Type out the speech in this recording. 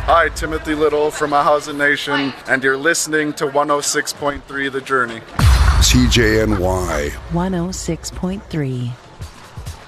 Hi, Timothy Little from A Housing Nation, and you're listening to 106.3 The Journey. CJNY 106.3.